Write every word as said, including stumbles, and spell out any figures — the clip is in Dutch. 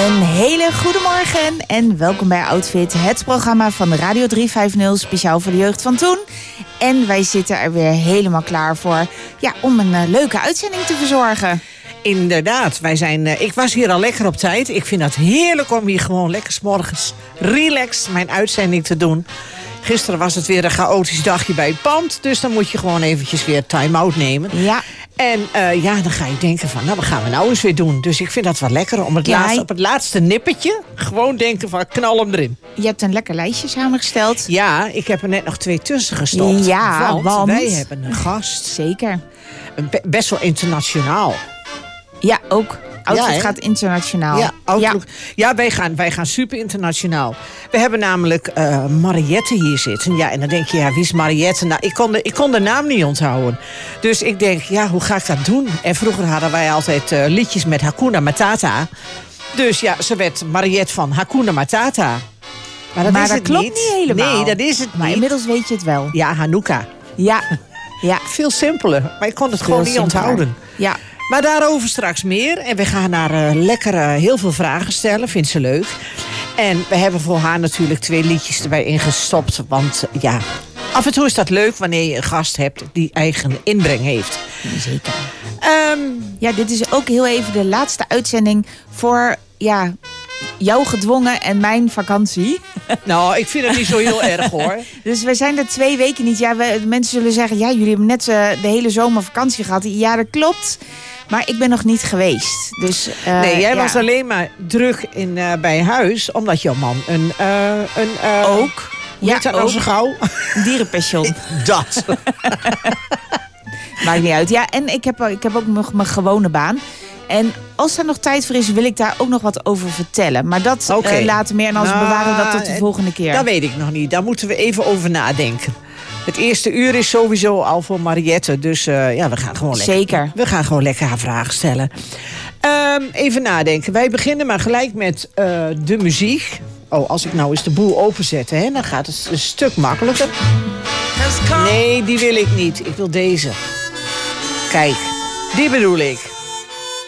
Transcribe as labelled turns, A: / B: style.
A: Een hele goede morgen en welkom bij Outfit, het programma van Radio driehonderdvijftig, speciaal voor de jeugd van toen. En wij zitten er weer helemaal klaar voor ja, om een uh, leuke uitzending te verzorgen.
B: Inderdaad, wij zijn, uh, ik was hier al lekker op tijd. Ik vind het heerlijk om hier gewoon lekker 's morgens relaxed mijn uitzending te doen. Gisteren was het weer een chaotisch dagje bij het pand, dus dan moet je gewoon eventjes weer time-out nemen.
A: Ja.
B: En uh, ja, dan ga je denken van, nou, wat gaan we nou eens weer doen? Dus ik vind dat wel lekker om het
A: Ja,
B: laatste,
A: hij-
B: op het laatste nippertje gewoon denken van, knal hem erin.
A: Je hebt een lekker lijstje samengesteld.
B: Ja, ik heb er net nog twee tussen gestopt.
A: Ja,
B: want,
A: want-
B: wij hebben een gast.
A: Zeker.
B: Een be- best wel internationaal.
A: Ja, ook. Outfit
B: Ja, hè?
A: gaat internationaal.
B: Ja, Outlook. ja wij, gaan, wij gaan super internationaal. We hebben namelijk uh, Mariette hier zitten. Ja, en dan denk je, ja, wie is Mariette? Nou, ik kon, de, ik kon de naam niet onthouden. Dus ik denk, ja, hoe ga ik dat doen? En vroeger hadden wij altijd uh, liedjes met Hakuna Matata. Dus ja, ze werd Mariette van Hakuna Matata. Maar dat,
A: Maar
B: is
A: dat
B: het
A: klopt
B: niet.
A: niet helemaal.
B: Nee, dat is het
A: Maar
B: niet.
A: inmiddels weet je het wel.
B: Ja, Hanukkah.
A: Ja. Ja.
B: Veel simpeler. Maar ik kon het
A: Veel
B: gewoon niet
A: simpeler.
B: onthouden.
A: Ja.
B: Maar daarover straks meer. En we gaan haar uh, lekker uh, heel veel vragen stellen. Vindt ze leuk. En we hebben voor haar natuurlijk twee liedjes erbij ingestopt. Want uh, ja, af en toe is dat leuk wanneer je een gast hebt die eigen inbreng heeft.
A: Zeker.
B: Um,
A: Ja, dit is ook heel even de laatste uitzending voor ja, jouw gedwongen en mijn vakantie.
B: nou, ik vind het niet zo heel erg hoor.
A: Dus we zijn er twee weken niet. Ja, we, mensen zullen zeggen, ja, jullie hebben net uh, de hele zomer vakantie gehad. Ja, dat klopt. Maar ik ben nog niet geweest. Dus, uh,
B: Nee, jij
A: ja.
B: was alleen maar druk in, uh, bij huis. Omdat jouw man een... Uh, een uh,
A: Ook.
B: Hoe
A: Ja,
B: heet dat nou
A: ook.
B: zo gauw?
A: Een dierenpension.
B: dat.
A: Maakt niet uit. Ja, en ik heb, ik heb ook nog mijn gewone baan. En als er nog tijd voor is, wil ik daar ook nog wat over vertellen. Maar dat
B: Oké.
A: uh, later meer. En anders
B: Nou,
A: bewaren we dat tot de volgende keer.
B: Dat weet ik nog niet. Daar moeten we even over nadenken. Het eerste uur is sowieso al voor Mariette. Dus uh, ja, we gaan gewoon lekker.
A: Zeker.
B: We gaan gewoon lekker haar vragen stellen. Um, even nadenken. Wij beginnen maar gelijk met uh, de muziek. Oh, als ik nou eens de boel openzet, hè, dan gaat het een stuk makkelijker. Nee, die wil ik niet. Ik wil deze. Kijk, die bedoel ik.